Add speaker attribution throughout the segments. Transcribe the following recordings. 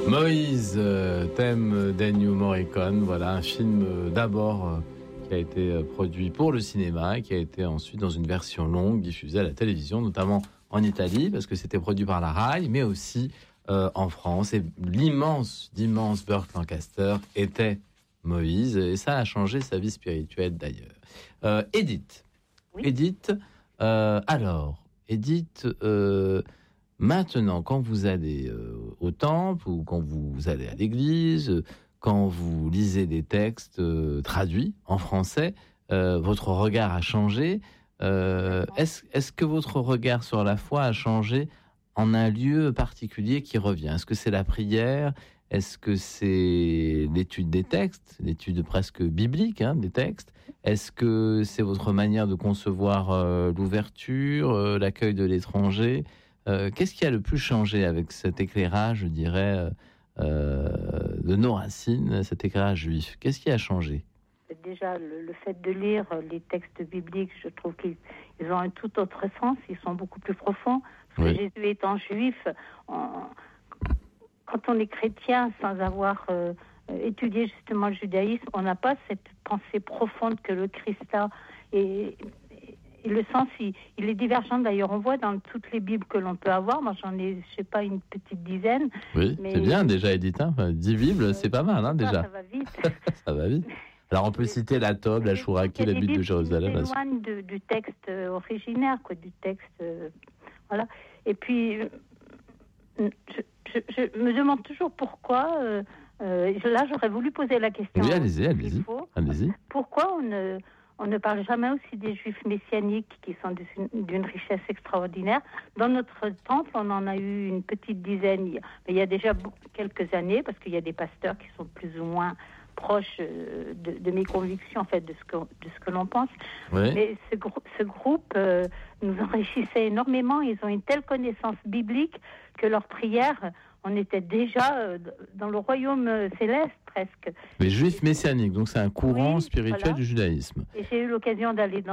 Speaker 1: Moïse, thème d'Ennio Morricone, voilà un film d'abord qui a été produit pour le cinéma et qui a été ensuite dans une version longue diffusée à la télévision, notamment en Italie parce que c'était produit par la RAI, mais aussi en France. Et d'immense Burt Lancaster était Moïse et ça a changé sa vie spirituelle d'ailleurs. Edith, oui. Edith, maintenant, quand vous allez au temple ou quand vous allez à l'église, quand vous lisez des textes traduits en français, votre regard a changé. Est-ce que votre regard sur la foi a changé en un lieu particulier qui revient ? Est-ce que c'est la prière ? Est-ce que c'est l'étude des textes, l'étude presque biblique des textes ? Est-ce que c'est votre manière de concevoir l'ouverture, l'accueil de l'étranger ? Qu'est-ce qui a le plus changé avec cet éclairage, je dirais, de nos racines, cet éclairage juif ? Qu'est-ce qui a changé ?
Speaker 2: Déjà, le fait de lire les textes bibliques, je trouve qu'ils ont un tout autre sens, ils sont beaucoup plus profonds. Parce que Jésus étant juif, quand on est chrétien sans avoir étudié justement le judaïsme, on n'a pas cette pensée profonde que le Christ a. Et le sens, il est divergent. D'ailleurs, on voit dans toutes les Bibles que l'on peut avoir. Moi, j'en ai, je sais pas, une petite dizaine.
Speaker 1: Oui, mais c'est bien déjà, Edith. 10 Bibles, c'est pas mal, déjà.
Speaker 2: Ça va vite.
Speaker 1: Ça va vite. Alors, on peut citer la Tob, la Chouraki, la Bible de Jérusalem.
Speaker 2: C'est loin du texte originaire, du texte... voilà. Et puis, je me demande toujours pourquoi... là, j'aurais voulu poser la question.
Speaker 1: Oui, allez-y.
Speaker 2: Pourquoi on ne parle jamais aussi des Juifs messianiques qui sont d'une richesse extraordinaire. Dans notre temple, on en a eu une petite dizaine, mais il y a déjà quelques années, parce qu'il y a des pasteurs qui sont plus ou moins proches de mes convictions, en fait, de ce que l'on pense. Oui. Mais ce groupe nous enrichissait énormément. Ils ont une telle connaissance biblique que leurs prières... On était déjà dans le royaume céleste, presque.
Speaker 1: Les Juifs messianiques, donc c'est un courant spirituel du judaïsme.
Speaker 2: Et j'ai eu l'occasion d'aller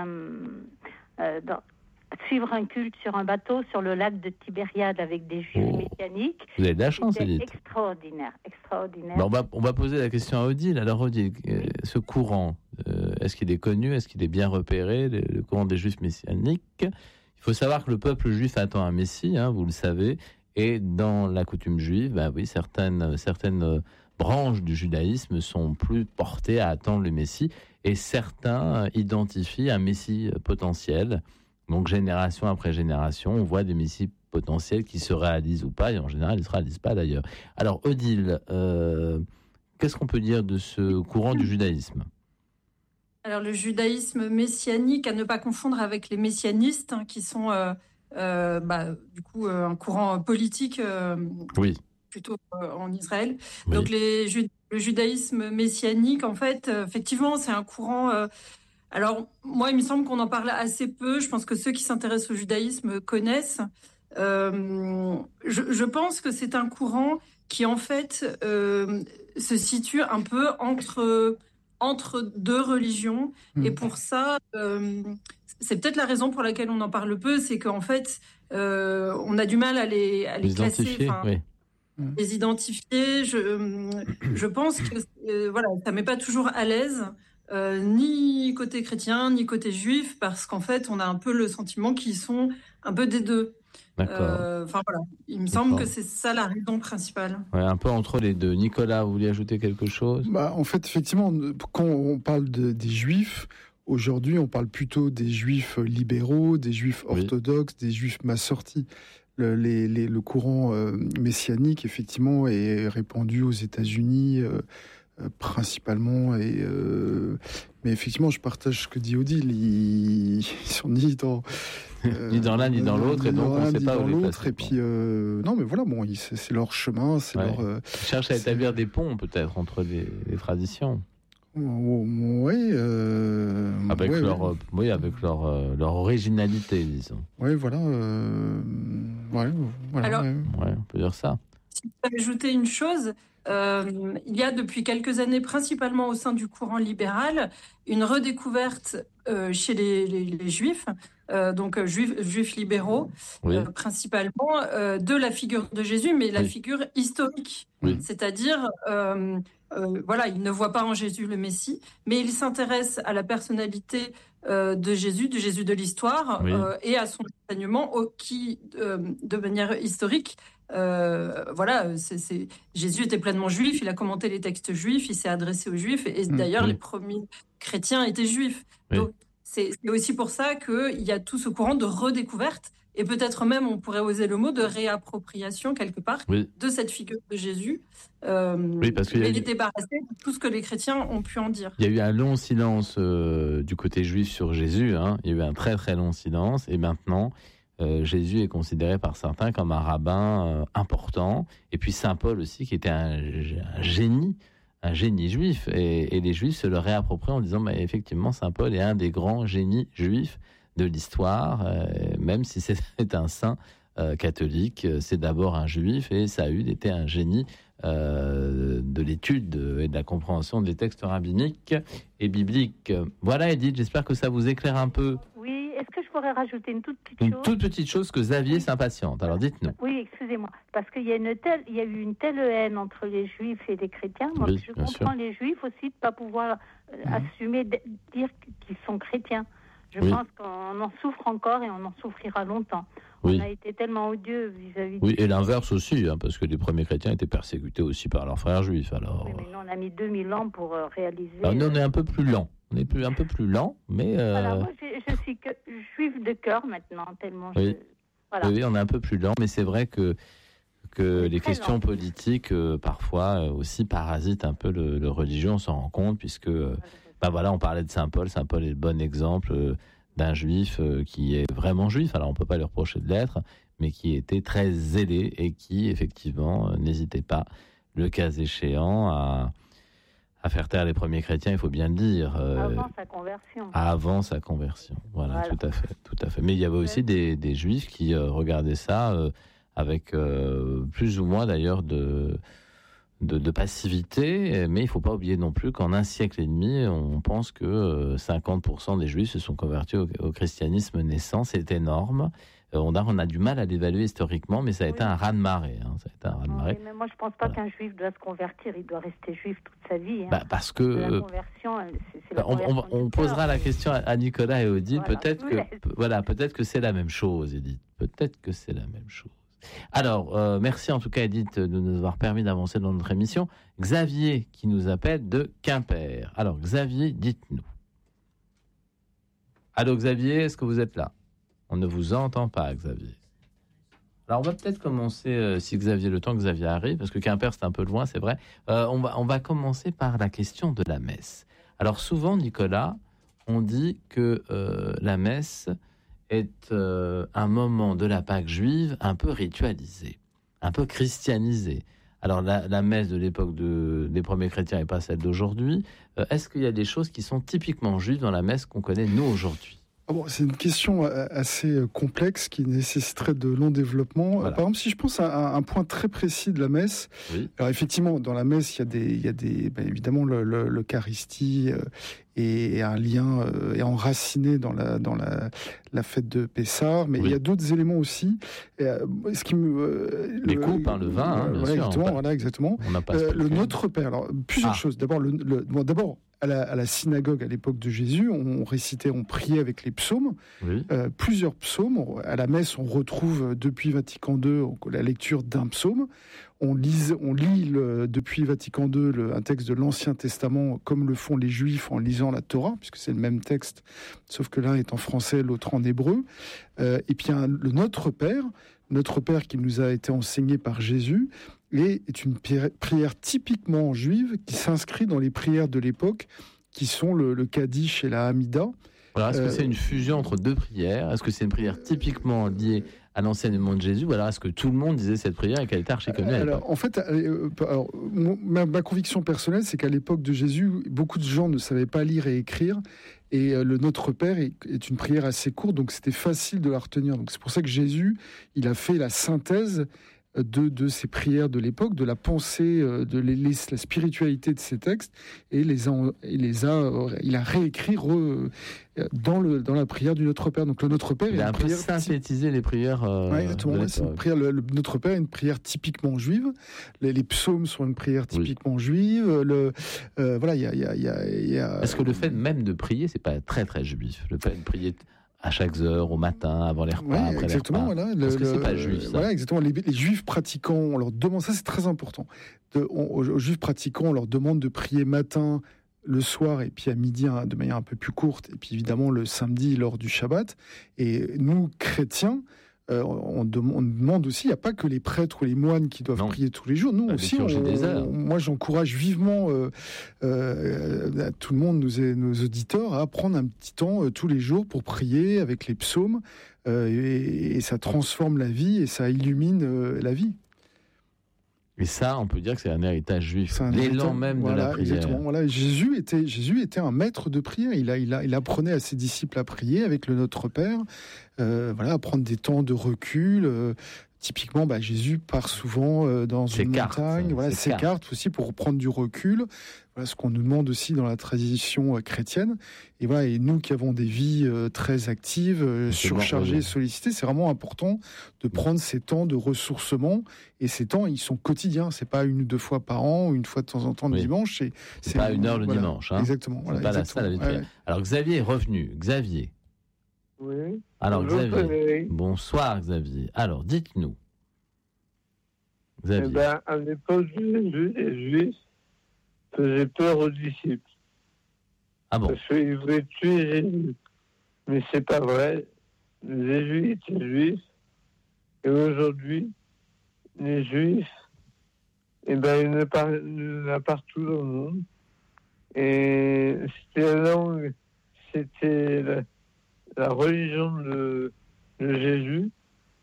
Speaker 2: suivre un culte sur un bateau sur le lac de Tibériade avec des Juifs messianiques.
Speaker 1: Vous avez de la chance, Edith.
Speaker 2: Extraordinaire.
Speaker 1: On va poser la question à Odile. Alors Odile, ce courant, est-ce qu'il est connu ? Est-ce qu'il est bien repéré, le courant des Juifs messianiques ? Il faut savoir que le peuple juif attend un Messie, vous le savez. Et dans la coutume juive, certaines branches du judaïsme sont plus portées à attendre le Messie, et certains identifient un Messie potentiel. Donc génération après génération, on voit des Messies potentiels qui se réalisent ou pas, et en général, ils ne se réalisent pas d'ailleurs. Alors Odile, qu'est-ce qu'on peut dire de ce courant du judaïsme ?
Speaker 3: Alors le judaïsme messianique, à ne pas confondre avec les messianistes, qui sont... du coup, un courant politique plutôt en Israël. Oui. Donc, le judaïsme messianique, en fait, effectivement, c'est un courant... alors, moi, il me semble qu'on en parle assez peu. Je pense que ceux qui s'intéressent au judaïsme connaissent. Je pense que c'est un courant qui, en fait, se situe un peu entre deux religions. Et pour ça... c'est peut-être la raison pour laquelle on en parle peu, c'est qu'en fait, on a du mal à les classer, les identifier. Je pense que ça met pas toujours à l'aise, ni côté chrétien, ni côté juif, parce qu'en fait, on a un peu le sentiment qu'ils sont un peu des deux. Il me semble que c'est ça la raison principale.
Speaker 1: Ouais, un peu entre les deux. Nicolas, vous voulez ajouter quelque chose ?
Speaker 4: En fait, effectivement, quand on parle des juifs, aujourd'hui, on parle plutôt des juifs libéraux, des juifs orthodoxes, des juifs massortis. Le courant messianique, effectivement, est répandu aux États-Unis principalement. Mais effectivement, je partage ce que dit Odile. Ils sont ni dans
Speaker 1: l'un ni dans l'autre, et donc on ne sait pas où les placer.
Speaker 4: Et puis, non, mais voilà, c'est leur chemin.
Speaker 1: Ils cherchent à établir des ponts, peut-être, entre les traditions. Avec leur originalité, disons.
Speaker 4: Oui, voilà.
Speaker 3: Alors,
Speaker 1: on peut dire ça.
Speaker 3: Si je peux ajouter une chose, il y a depuis quelques années, principalement au sein du courant libéral, une redécouverte chez les Juifs, donc juifs libéraux, principalement, de la figure de Jésus, mais la figure historique. C'est-à-dire, ils ne voient pas en Jésus le Messie, mais ils s'intéressent à la personnalité de Jésus de l'histoire, et à son enseignement qui, de manière historique, Jésus était pleinement juif, il a commenté les textes juifs, il s'est adressé aux juifs, et d'ailleurs les premiers chrétiens étaient juifs. Donc c'est aussi pour ça qu'il y a tout ce courant de redécouverte, et peut-être même, on pourrait oser le mot, de réappropriation quelque part de cette figure de Jésus, parce qu'il est débarrassé de tout ce que les chrétiens ont pu en dire.
Speaker 1: Il y a eu un long silence du côté juif sur Jésus, il y a eu un très très long silence, et maintenant Jésus est considéré par certains comme un rabbin important, et puis Saint Paul aussi, qui était un génie juif, et les juifs se le réapproprient en disant effectivement Saint Paul est un des grands génies juifs de l'histoire, même si c'est un saint catholique, c'est d'abord un juif, et Saül était un génie de l'étude et de la compréhension des textes rabbiniques et bibliques. Voilà, Edith, j'espère que ça vous éclaire un peu.
Speaker 2: Oui, est-ce que je pourrais rajouter une toute petite chose ?
Speaker 1: Une toute petite chose que Xavier s'impatiente, alors dites-nous.
Speaker 2: Oui, excusez-moi, parce qu'il y a eu une telle haine entre les juifs et les chrétiens. Moi, je comprends les juifs aussi de ne pas pouvoir assumer, dire qu'ils sont chrétiens. Je pense qu'on en souffre encore et on en souffrira longtemps. On a été tellement odieux vis-à-vis
Speaker 1: et l'inverse aussi, parce que les premiers chrétiens étaient persécutés aussi par leurs frères juifs. Alors...
Speaker 2: Oui, mais nous, on a mis 2000 ans pour réaliser...
Speaker 1: Alors, nous, on est un peu plus lent. Un peu plus lent, mais...
Speaker 2: Alors, moi, je suis juive de cœur maintenant, tellement
Speaker 1: oui, on est un peu plus lent, mais c'est vrai que les questions politiques, parfois, aussi parasitent un peu le religieux, on s'en rend compte, puisque... on parlait de Saint Paul. Saint Paul est le bon exemple d'un juif qui est vraiment juif. Alors, on ne peut pas lui reprocher de l'être, mais qui était très zélé et qui, effectivement, n'hésitait pas, le cas échéant, à faire taire les premiers chrétiens, il faut bien le dire. Avant sa conversion. Voilà. Tout à fait. Mais il y avait aussi des juifs qui regardaient ça avec plus ou moins, d'ailleurs, de passivité, mais il ne faut pas oublier non plus qu'en un siècle et demi, on pense que 50% des Juifs se sont convertis au christianisme naissant. C'est énorme. On a du mal à l'évaluer historiquement, mais ça a été un raz-de-marée. Oui,
Speaker 2: mais moi, je ne pense pas qu'un Juif doit se convertir. Il doit rester Juif toute sa vie.
Speaker 1: Parce que...
Speaker 2: La conversion, c'est la conversion
Speaker 1: on posera la question à Nicolas et Odile. Peut-être que c'est la même chose, Edith. Peut-être que c'est la même chose. Alors, merci en tout cas, Edith, de nous avoir permis d'avancer dans notre émission. Xavier qui nous appelle de Quimper. Alors, Xavier, dites-nous. Allô, Xavier, est-ce que vous êtes là ? On ne vous entend pas, Xavier. Alors, on va peut-être commencer, si Xavier, le temps que Xavier arrive, parce que Quimper, c'est un peu loin, c'est vrai. On va commencer par la question de la messe. Alors, souvent, Nicolas, on dit que la messe est un moment de la Pâque juive un peu ritualisé, un peu christianisé. Alors la messe de l'époque des premiers chrétiens n'est pas celle d'aujourd'hui. Est-ce qu'il y a des choses qui sont typiquement juives dans la messe qu'on connaît nous aujourd'hui ?
Speaker 4: C'est une question assez complexe qui nécessiterait de longs développements. Voilà. Par exemple, si je pense à un point très précis de la messe, alors effectivement, dans la messe, il y a évidemment l'Eucharistie et un lien est enraciné dans la fête de Pessah, mais il y a d'autres éléments aussi. Ce qui
Speaker 1: les coupes, le vin, bien sûr.
Speaker 4: Exactement. Le Notre Père. Alors, plusieurs choses. D'abord, d'abord. À la synagogue à l'époque de Jésus, on priait avec les psaumes, plusieurs psaumes. À la messe, on retrouve depuis Vatican II la lecture d'un psaume. On lit depuis Vatican II un texte de l'Ancien Testament, comme le font les Juifs en lisant la Torah, puisque c'est le même texte, sauf que l'un est en français, l'autre en hébreu. Et puis le Notre Père qui nous a été enseigné par Jésus, est une prière typiquement juive qui s'inscrit dans les prières de l'époque, qui sont le Kaddish et la Hamida.
Speaker 1: Alors, est-ce que c'est une fusion entre deux prières ? Est-ce que c'est une prière typiquement liée à l'enseignement de Jésus, ou alors est-ce que tout le monde disait cette prière et qu'elle était archi connue ?
Speaker 4: En fait, ma conviction personnelle, c'est qu'à l'époque de Jésus, beaucoup de gens ne savaient pas lire et écrire, et le Notre Père est une prière assez courte, donc c'était facile de la retenir. Donc c'est pour ça que Jésus, il a fait la synthèse de ces prières de l'époque, de la pensée, la spiritualité de ces textes, et il a réécrit dans la prière du Notre Père. Donc le Notre Père,
Speaker 1: il a un peu synthétisé les prières.
Speaker 4: Exactement. C'est une prière, le Notre Père est une prière typiquement juive. Les psaumes sont une prière typiquement juive. Voilà, il y a.
Speaker 1: Parce que le fait même de prier, c'est pas très très juif. Le fait de prier à chaque heure, au matin, avant les repas, après les repas.
Speaker 4: Voilà,
Speaker 1: parce que c'est pas juif, ça.
Speaker 4: Voilà, exactement. Les juifs pratiquants, on leur demande, ça c'est très important, aux juifs pratiquants, on leur demande de prier matin, le soir, et puis à midi, de manière un peu plus courte, et puis évidemment le samedi lors du Shabbat. Et nous, chrétiens, on demande aussi, il n'y a pas que les prêtres ou les moines qui doivent prier tous les jours. Nous aussi, moi j'encourage vivement tout le monde, nos auditeurs, à prendre un petit temps tous les jours pour prier avec les psaumes, et ça transforme la vie et ça illumine la vie.
Speaker 1: Et ça, on peut dire que c'est un héritage juif, l'élan même de la prière.
Speaker 4: Exactement, voilà. Jésus était un maître de prière. Il apprenait à ses disciples à prier avec le Notre Père, à prendre des temps de recul. Typiquement, Jésus part souvent dans une montagne, s'écarte aussi pour prendre du recul. Voilà ce qu'on nous demande aussi dans la tradition chrétienne. Et nous qui avons des vies très actives, surchargées, sollicitées, c'est vraiment important de prendre ces temps de ressourcement. Et ces temps, ils sont quotidiens. C'est pas une ou deux fois par an, ou une fois de temps en temps le dimanche.
Speaker 1: C'est pas une heure le dimanche. Hein.
Speaker 4: Exactement.
Speaker 1: C'est pas la salle à prière. Alors Xavier est revenu. Xavier.
Speaker 5: Oui.
Speaker 1: Alors Xavier. Bonsoir Xavier. Alors dites-nous. Xavier.
Speaker 5: À l'époque de Jésus, les Juifs faisaient peur aux disciples.
Speaker 1: Ah bon?
Speaker 5: Parce qu'ils voulaient tuer Jésus. Mais c'est pas vrai. Les Juifs étaient Juifs. Et aujourd'hui, les Juifs, il y en a partout dans le monde. Et c'était la langue, c'était la religion de Jésus.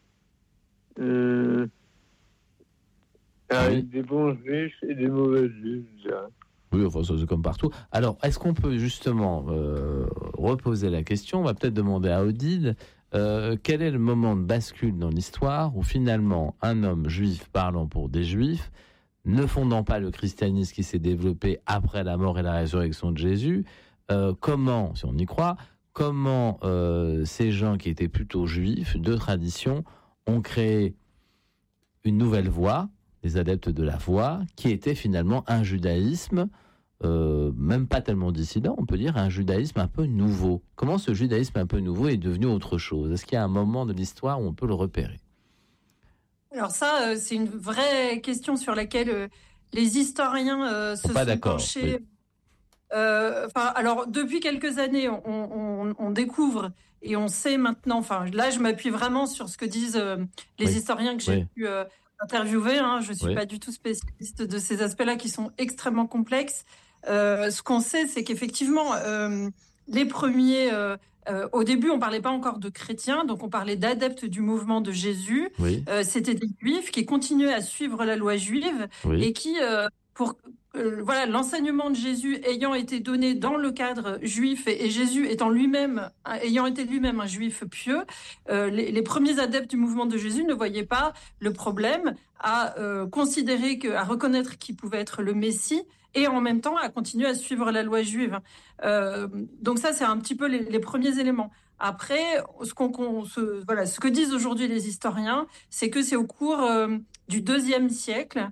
Speaker 5: Avec des bons juifs et des mauvais juifs, je dirais.
Speaker 1: Oui, enfin, ça c'est comme partout. Alors, est-ce qu'on peut justement reposer la question? On va peut-être demander à Odile, quel est le moment de bascule dans l'histoire où finalement un homme juif parlant pour des juifs, ne fondant pas le christianisme qui s'est développé après la mort et la résurrection de Jésus, comment, si on y croit, ces gens qui étaient plutôt juifs, de tradition, ont créé une nouvelle voie, les adeptes de la voie, qui était finalement un judaïsme, même pas tellement dissident, on peut dire un judaïsme un peu nouveau. Comment ce judaïsme un peu nouveau est devenu autre chose? Est-ce qu'il y a un moment de l'histoire où on peut le repérer?
Speaker 3: Alors ça, c'est une vraie question sur laquelle les historiens se sont penchés.
Speaker 1: Oui.
Speaker 3: Alors, depuis quelques années, on découvre et on sait maintenant, là, je m'appuie vraiment sur ce que disent les historiens que j'ai pu interviewer. Je ne suis pas du tout spécialiste de ces aspects-là qui sont extrêmement complexes. Ce qu'on sait, c'est qu'effectivement, les premiers... au début, on ne parlait pas encore de chrétiens, donc on parlait d'adeptes du mouvement de Jésus.
Speaker 1: Oui.
Speaker 3: C'était des juifs qui continuaient à suivre la loi juive et qui, l'enseignement de Jésus ayant été donné dans le cadre juif et Jésus ayant été lui-même un juif pieux, les premiers adeptes du mouvement de Jésus ne voyaient pas le problème à reconnaître qu'il pouvait être le Messie et en même temps à continuer à suivre la loi juive. Donc ça, c'est un petit peu les premiers éléments. Après, ce que disent aujourd'hui les historiens, c'est que c'est au cours du IIe siècle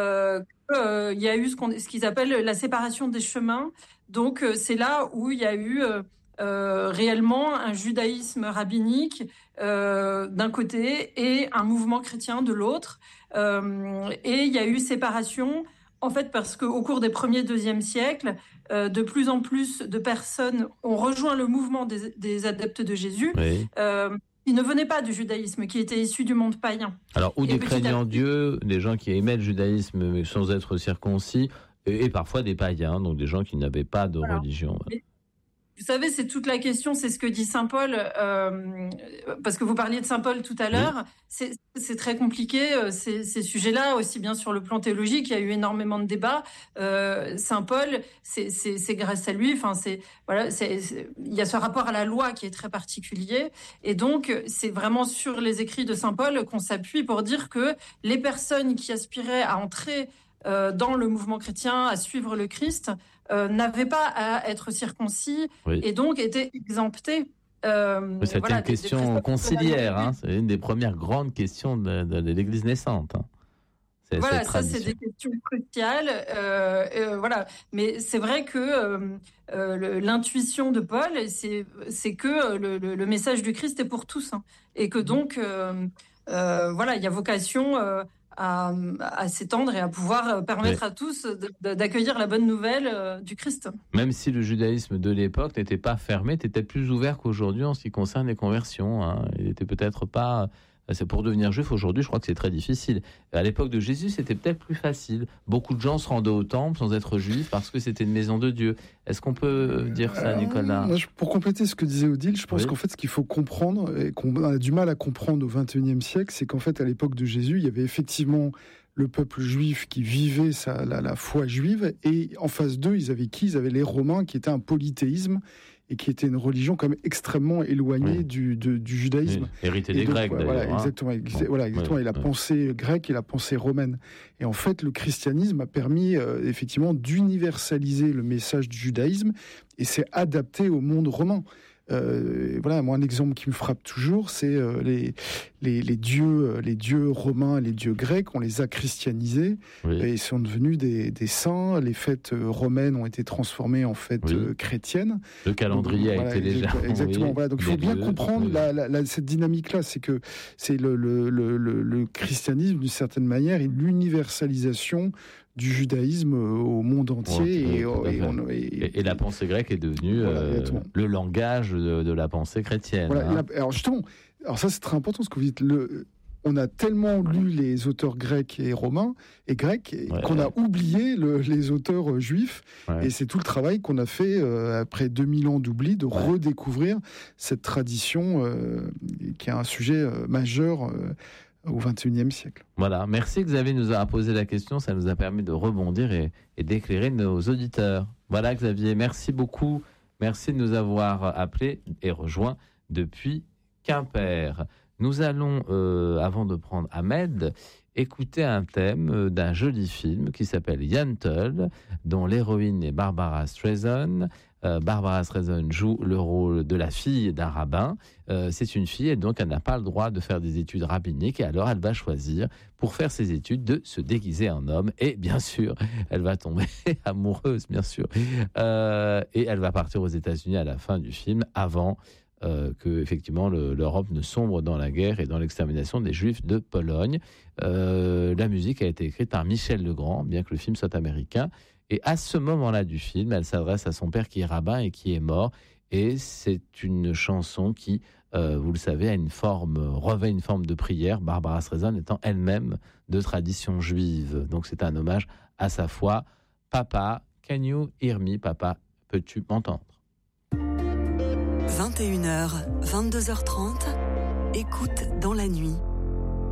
Speaker 3: il y a eu ce qu'ils appellent la séparation des chemins. Donc c'est là où il y a eu réellement un judaïsme rabbinique d'un côté et un mouvement chrétien de l'autre. Et il y a eu séparation, en fait, parce qu'au cours des premiers, deuxième siècles, de plus en plus de personnes ont rejoint le mouvement des adeptes de Jésus. Qui ne venaient pas du judaïsme, qui étaient issus du monde païen.
Speaker 1: Alors, ou des craignants Dieu, des gens qui aimaient le judaïsme mais sans être circoncis, et parfois des païens, donc des gens qui n'avaient pas de religion.
Speaker 3: Vous savez, c'est toute la question, c'est ce que dit Saint Paul, parce que vous parliez de Saint Paul tout à l'heure, c'est très compliqué, ces sujets-là, aussi bien sur le plan théologique, il y a eu énormément de débats. Saint Paul, c'est grâce à lui, il y a ce rapport à la loi qui est très particulier, et donc c'est vraiment sur les écrits de Saint Paul qu'on s'appuie pour dire que les personnes qui aspiraient à entrer dans le mouvement chrétien, à suivre le Christ, n'avaient pas à être circoncis et donc étaient exemptés.
Speaker 1: C'était une question conciliaire, c'est une des premières grandes questions de l'Église naissante.
Speaker 3: Ça c'est des questions cruciales. Mais c'est vrai que l'intuition de Paul, c'est que le message du Christ est pour tous, et que donc il y a vocation à s'étendre et à pouvoir permettre à tous d'accueillir la bonne nouvelle du Christ.
Speaker 1: Même si le judaïsme de l'époque n'était pas fermé, était plus ouvert qu'aujourd'hui en ce qui concerne les conversions. Il n'était peut-être pas... C'est pour devenir juif aujourd'hui, je crois que c'est très difficile. À l'époque de Jésus, c'était peut-être plus facile. Beaucoup de gens se rendaient au temple sans être juifs parce que c'était une maison de Dieu. Est-ce qu'on peut dire ça, Nicolas ?
Speaker 4: Pour compléter ce que disait Odile, je pense qu'en fait, ce qu'il faut comprendre, et qu'on a du mal à comprendre au XXIe siècle, c'est qu'en fait, à l'époque de Jésus, il y avait effectivement le peuple juif qui vivait la foi juive, et en face d'eux, ils avaient les Romains qui étaient un polythéisme, et qui était une religion quand même extrêmement éloignée du judaïsme.
Speaker 1: Hérité des Grecs, d'ailleurs.
Speaker 4: Exactement. Et la pensée grecque et la pensée romaine. Et en fait, le christianisme a permis effectivement d'universaliser le message du judaïsme, et s'est adapté au monde romain. Moi, un exemple qui me frappe toujours, c'est les dieux romains, les dieux grecs, on les a christianisés et ils sont devenus des saints. Les fêtes romaines ont été transformées en fêtes chrétiennes.
Speaker 1: Le calendrier a été légèrement...
Speaker 4: Exactement. Donc, il faut bien comprendre cette dynamique-là. C'est que c'est le christianisme, d'une certaine manière, et l'universalisation du judaïsme au monde entier.
Speaker 1: Et la pensée grecque est devenue le langage de la pensée chrétienne.
Speaker 4: Alors justement, ça c'est très important ce que vous dites. On a tellement lu les auteurs grecs et romains et grecs qu'on a oublié les auteurs juifs. Et c'est tout le travail qu'on a fait après 2000 ans d'oubli, de redécouvrir cette tradition qui est un sujet majeur au XXIe siècle.
Speaker 1: Voilà, merci Xavier nous a posé la question, ça nous a permis de rebondir et d'éclairer nos auditeurs. Voilà Xavier, merci beaucoup, merci de nous avoir appelés et rejoints depuis Quimper. Nous allons, avant de prendre Ahmed, écouter un thème d'un joli film qui s'appelle Yentl, dont l'héroïne est Barbara Streisand. Barbara Streisand joue le rôle de la fille d'un rabbin. C'est une fille et donc elle n'a pas le droit de faire des études rabbiniques, et alors elle va choisir, pour faire ses études, de se déguiser en homme, et bien sûr elle va tomber amoureuse, bien sûr, et elle va partir aux États-Unis à la fin du film, avant que effectivement l'Europe ne sombre dans la guerre et dans l'extermination des Juifs de Pologne. La musique a été écrite par Michel Legrand, bien que le film soit américain. Et à ce moment-là du film, elle s'adresse à son père qui est rabbin et qui est mort. Et c'est une chanson qui, vous le savez, revêt une forme de prière, Barbara Streisand étant elle-même de tradition juive. Donc c'est un hommage à sa foi. Papa, can you hear me? Papa, peux-tu m'entendre?
Speaker 6: 21h, 22h30, écoute dans la nuit.